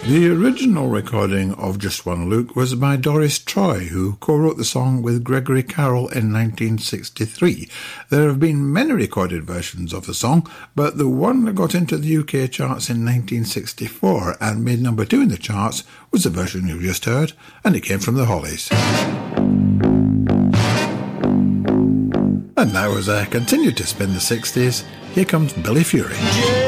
The original recording of Just One Look was by Doris Troy, who co-wrote the song with Gregory Carroll in 1963. There have been many recorded versions of the song, but the one that got into the UK charts in 1964 and made number 2 in the charts was the version you just heard, and it came from the Hollies. And now, as I continue to spin the 60s, here comes Billy Fury.